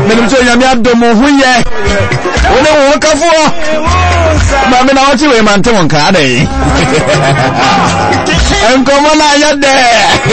menim so nyame adomo hu ye wole wo kafo ma me na woti we mante won ka dai enkomo na ya de